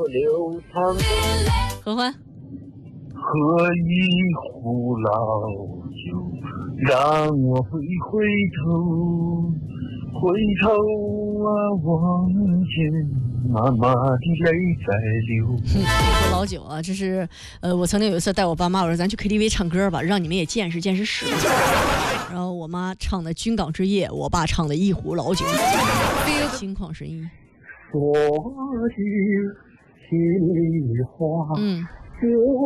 流淌。 何欢， 喝一壶老酒，让我回头，回头啊，望见妈妈的泪在流。 喝老酒啊，这是我曾经有一次带我爸妈，我说咱去 KTV 唱歌吧，让你们也见识见识屎。然后我妈唱的《军港之夜》，我爸唱的《一壶老酒》，心旷神怡。 说句心里话，